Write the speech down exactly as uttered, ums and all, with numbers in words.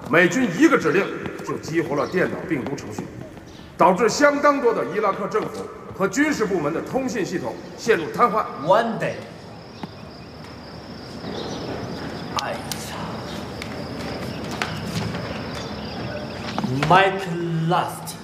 美军一个指令就激活了电脑病毒程序，导致相当多的伊拉克政府和军事部门的通信系统陷入瘫痪。 One day， 哎呀 ，Mike Lusty。